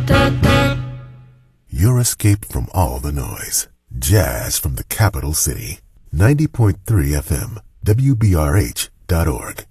Your escape from all the noise. Jazz from the capital city. 90.3 FM, WBRH.org.